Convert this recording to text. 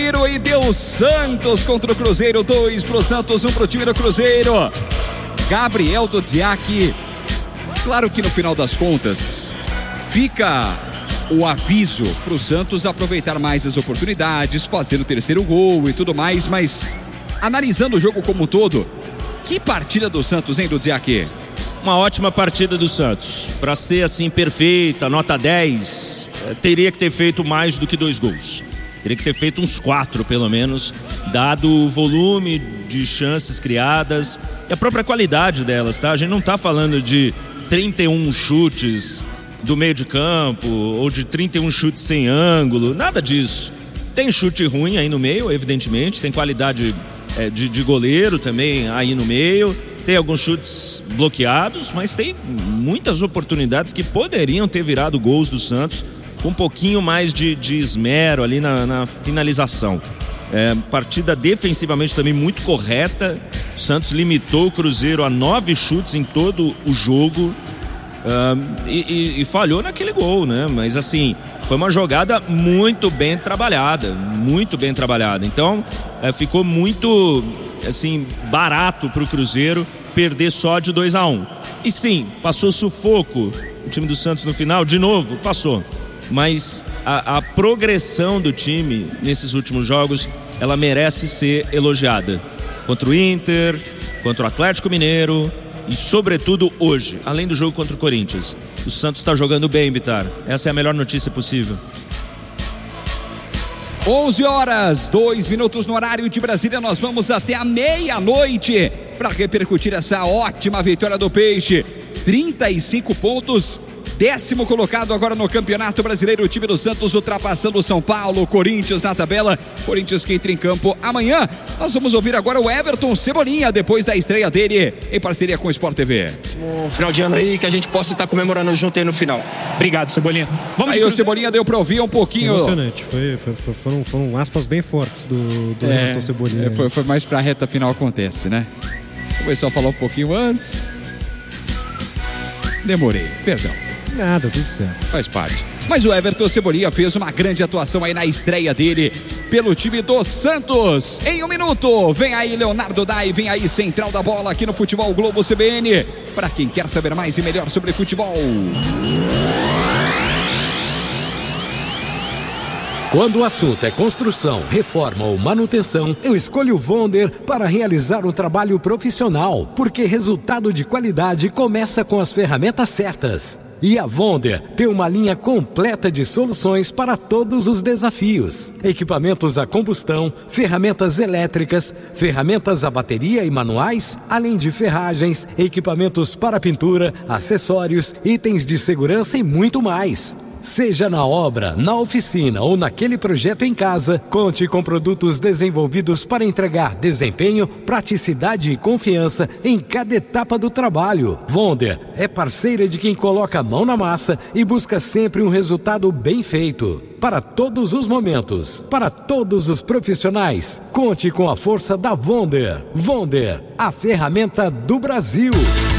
E deu Santos contra o Cruzeiro, 2 pro Santos, 1 pro time do Cruzeiro. Gabriel Dodziak. Claro que no final das contas fica o aviso pro Santos aproveitar mais as oportunidades, fazer o terceiro gol e tudo mais, mas analisando o jogo como um todo, que partida do Santos, hein, Dodziak? Uma ótima partida do Santos. Para ser assim perfeita, nota 10, teria que ter feito mais do que 2 gols. Teria que ter feito uns 4, pelo menos, dado o volume de chances criadas e a própria qualidade delas, tá? A gente não tá falando de 31 chutes do meio de campo ou de 31 chutes sem ângulo, nada disso. Tem chute ruim aí no meio, evidentemente, tem qualidade de goleiro também aí no meio, tem alguns chutes bloqueados, mas tem muitas oportunidades que poderiam ter virado gols do Santos com um pouquinho mais de esmero ali na finalização. Partida defensivamente também muito correta. O Santos limitou o Cruzeiro a 9 chutes em todo o jogo e falhou naquele gol, né? Mas assim, foi uma jogada muito bem trabalhada, muito bem trabalhada. Então ficou muito assim barato para o Cruzeiro perder só de 2-1. E sim, passou sufoco o time do Santos no final, de novo, passou. Mas a progressão do time nesses últimos jogos, ela merece ser elogiada. Contra o Inter, contra o Atlético Mineiro e sobretudo hoje, além do jogo contra o Corinthians. O Santos está jogando bem, Bitar. Essa é a melhor notícia possível. 11 horas, 2 minutos no horário de Brasília. Nós vamos até a meia-noite para repercutir essa ótima vitória do Peixe. 35 pontos. 10º colocado agora no Campeonato Brasileiro, o time do Santos ultrapassando o São Paulo, Corinthians na tabela. Corinthians que entra em campo amanhã. Nós vamos ouvir agora o Everton Cebolinha, depois da estreia dele em parceria com o Sport TV. Um final de ano aí que a gente possa estar comemorando junto aí no final. Obrigado, Cebolinha. Vamos aí, o Cebolinha deu pra ouvir um pouquinho. Emocionante, foram aspas bem fortes do Everton Cebolinha. Foi mais pra reta final, acontece, né? Começou a falar um pouquinho antes. Demorei, perdão. Nada, tudo certo. Faz parte. Mas o Everton Cebolinha fez uma grande atuação aí na estreia dele pelo time do Santos. Em 1 minuto, vem aí Leonardo Dai, vem aí Central da Bola aqui no Futebol Globo CBN. Para quem quer saber mais e melhor sobre futebol. Quando o assunto é construção, reforma ou manutenção, eu escolho o Vonder para realizar um trabalho profissional, porque resultado de qualidade começa com as ferramentas certas. E a Vonder tem uma linha completa de soluções para todos os desafios. Equipamentos a combustão, ferramentas elétricas, ferramentas a bateria e manuais, além de ferragens, equipamentos para pintura, acessórios, itens de segurança e muito mais. Seja na obra, na oficina ou naquele projeto em casa, conte com produtos desenvolvidos para entregar desempenho, praticidade e confiança em cada etapa do trabalho. Vonder é parceira de quem coloca a mão na massa e busca sempre um resultado bem feito. Para todos os momentos, para todos os profissionais, conte com a força da Vonder. Vonder, a ferramenta do Brasil.